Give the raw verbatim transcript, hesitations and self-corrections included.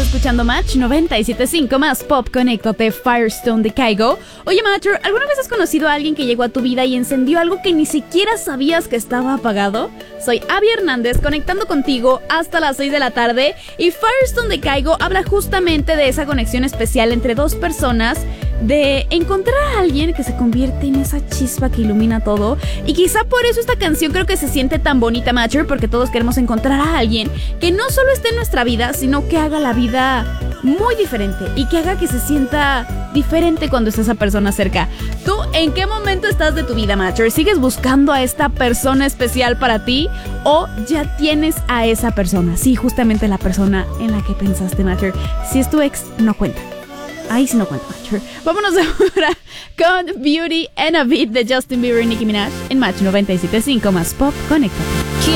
escuchando Match noventa y siete punto cinco más Pop. Conéctate, Firestone de Kygo. Oye, Matcher, ¿alguna vez has conocido a alguien que llegó a tu vida y encendió algo que ni siquiera sabías que estaba apagado? Soy Abby Hernández, conectando contigo hasta las seis de la tarde. Y Firestone de Kygo habla justamente de esa conexión especial entre dos personas, de encontrar a alguien que se convierte en esa chispa que ilumina todo. Y quizá por eso esta canción creo que se siente tan bonita, Matcher, porque todos queremos encontrar a alguien que no solo esté en nuestra vida, sino que haga la vida muy diferente y que haga que se sienta diferente cuando está esa persona cerca. ¿Tú en qué momento estás de tu vida, Matcher? ¿Sigues buscando a esta persona especial para ti o ya tienes a esa persona? Sí, justamente la persona en la que pensaste, Matcher. Si es tu ex, no cuenta. Ahí sí no cuenta, Matcher. Vámonos ahora con Beauty and a Beat de Justin Bieber y Nicki Minaj en Match noventa y siete punto cinco más Pop. Conéctate.